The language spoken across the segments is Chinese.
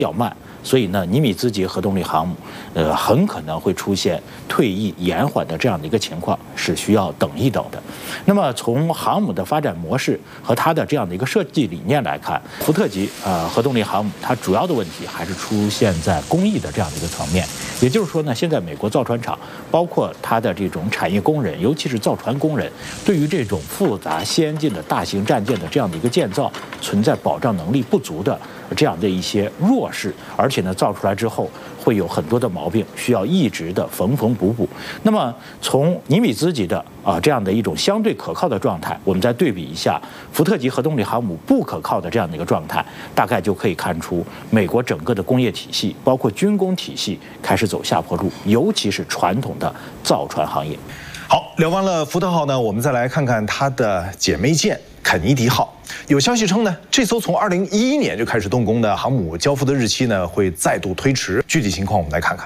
较慢。所以呢，尼米兹级核动力航母，很可能会出现退役延缓的这样的一个情况，是需要等一等的。那么从航母的发展模式和它的这样的一个设计理念来看，福特级核动力航母它主要的问题还是出现在工艺的这样的一个层面。也就是说呢，现在美国造船厂包括它的这种产业工人，尤其是造船工人，对于这种复杂先进的大型战舰的这样的一个建造，存在保障能力不足的这样的一些弱势，而且呢，造出来之后会有很多的毛病，需要一直的缝缝补补。那么从尼米兹级的这样的一种相对可靠的状态，我们再对比一下福特级核动力航母不可靠的这样的一个状态，大概就可以看出美国整个的工业体系，包括军工体系开始走下坡路，尤其是传统的造船行业。 好，聊完了福特号呢，我们再来看看它的姐妹舰肯尼迪号。有消息称呢，这艘从2011年就开始动工的航母交付的日期呢会再度推迟。具体情况我们来看看。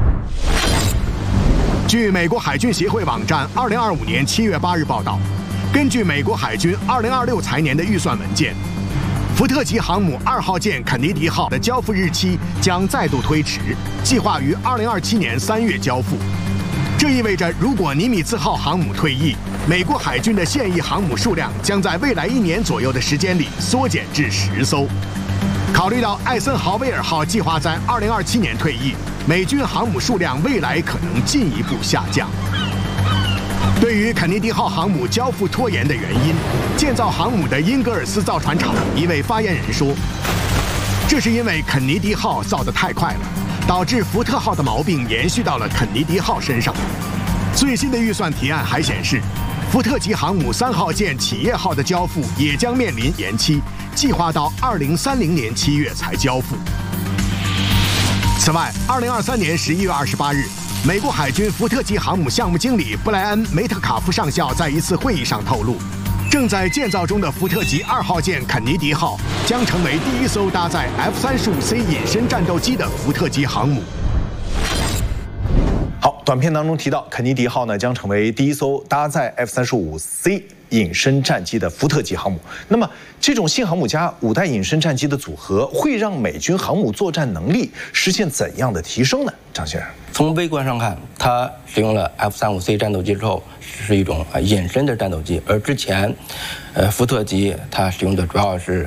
据美国海军协会网站2025年7月8日报道，根据美国海军2026财年的预算文件，福特级航母2号舰肯尼迪号的交付日期将再度推迟，计划于2027年3月交付。这意味着，如果尼米兹号航母退役，美国海军的现役航母数量将在未来1年左右的时间里缩减至10艘。考虑到艾森豪威尔号计划在2027年退役，美军航母数量未来可能进一步下降。对于肯尼迪号航母交付拖延的原因，建造航母的英格尔斯造船厂一位发言人说，这是因为肯尼迪号造得太快了，导致福特号的毛病延续到了肯尼迪号身上。最新的预算提案还显示，福特级航母3号舰企业号的交付也将面临延期，计划到2030年7月才交付。此外，2023年11月28日，美国海军福特级航母项目经理布莱恩·梅特卡夫上校在一次会议上透露，正在建造中的福特级2号舰肯尼迪号将成为第一艘搭载 F-35C 隐身战斗机的福特级航母。 好，短片当中提到，肯尼迪号呢将成为第一艘搭载 F-35C 隐身战机的福特级航母。那么，这种新航母加5代隐身战机的组合，会让美军航母作战能力实现怎样的提升呢？张先生， 从微观上看，它使用了 F-35C 战斗机之后，是一种隐身的战斗机，而之前，福特级它使用的主要是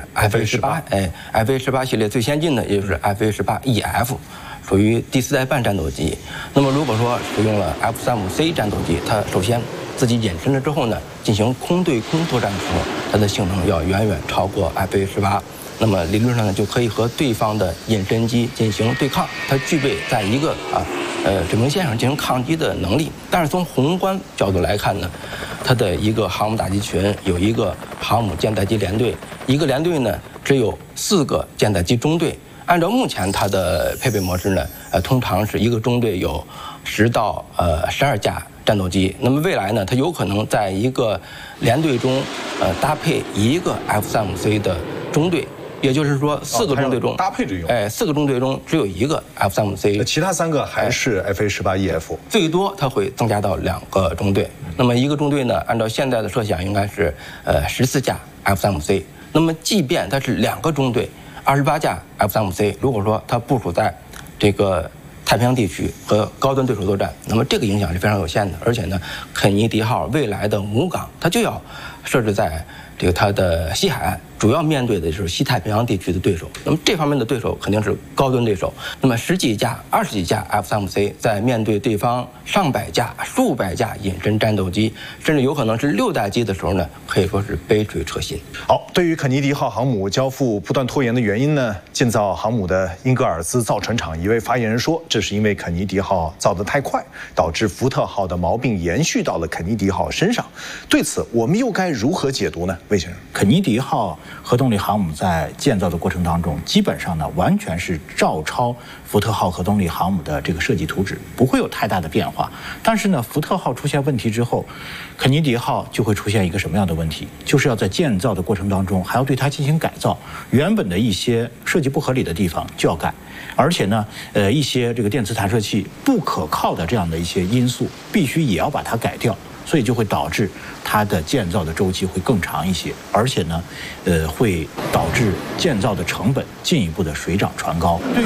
F-A-18，F-A-18系列最先进的也就是 F-A-18EF。属于第4代半战斗机。那么如果说使用了 F-35C 战斗机，它首先自己隐身了之后呢，进行空对空作战的时候，它的性能要远远超过 F-A-18。那么理论上呢，就可以和对方的隐身机进行对抗，它具备在一个水平线上进行抗击的能力。但是从宏观角度来看呢，它的一个航母打击群有一个航母舰载机联队，一个联队呢只有4个舰载机中队。按照目前它的配备模式呢，通常是一个中队有10到12架战斗机。那么未来呢，它有可能在一个联队中，搭配一个 F-35C 的中队，也就是说4个中队中搭配着用 ，4个中队中只有一个 F-35C， 其他3个还是 F-A-18EF， 最多它会增加到2个中队。那么一个中队呢，按照现在的设想应该是14架 F-35C。那么即便它是2个中队，28架 F-35C， 如果说它部署在这个太平洋地区和高端对手作战，那么这个影响是非常有限的。而且呢，肯尼迪号未来的母港它就要设置在这个它的西海岸，主要面对的就是西太平洋地区的对手。那么这方面的对手肯定是高端对手。那么10几架、20几架 F-35C 在面对对方上百架、数百架隐身战斗机，甚至有可能是6代机的时候呢，可以说是杯水车薪。 好，对于肯尼迪号航母交付不断拖延的原因呢，建造航母的英格尔斯造船厂一位发言人说，这是因为肯尼迪号造得太快，导致福特号的毛病延续到了肯尼迪号身上。对此，我们又该如何解读呢？魏先生， 肯尼迪号核动力航母在建造的过程当中，基本上呢完全是照抄福特号核动力航母的这个设计图纸，不会有太大的变化。但是呢，福特号出现问题之后，肯尼迪号就会出现一个什么样的问题？就是要在建造的过程当中还要对它进行改造，原本的一些设计不合理的地方就要改，而且呢，一些这个电磁弹射器不可靠的这样的一些因素，必须也要把它改掉。 所以就会导致它的建造的周期会更长一些，而且呢，会导致建造的成本进一步的水涨船高。